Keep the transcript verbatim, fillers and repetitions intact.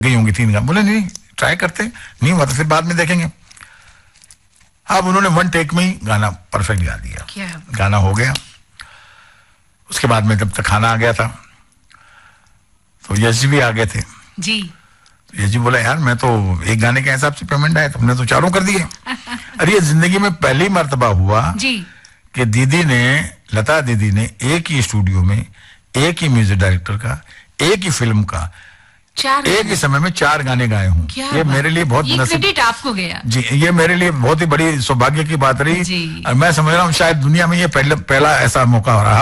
गई होंगी तीन गाने। बोले नहीं ट्राई करते, नहीं हुआ तो फिर बाद में देखेंगे। अब उन्होंने वन टेक में ही गाना परफेक्ट गा दिया, गाना हो गया। उसके बाद में जब तक खाना आ गया था तो यश जी भी आ गए थे जी। तो यश जी बोला यार मैं तो एक गाने के हिसाब से पेमेंट आया, तुमने तो चारों कर दिए। अरे ये जिंदगी में पहली मर्तबा हुआ जी कि दीदी ने, लता दीदी ने एक ही स्टूडियो में एक ही म्यूजिक डायरेक्टर का, एक ही फिल्म का, चार एक ही समय में चार गाने गाए हूँ। ये मेरे लिए बहुत ये क्रेडिट आपको गया जी, ये मेरे लिए बहुत ही बड़ी सौभाग्य की बात रही। और मैं समझ रहा हूँ शायद दुनिया में ये पहले पहला ऐसा मौका हो रहा।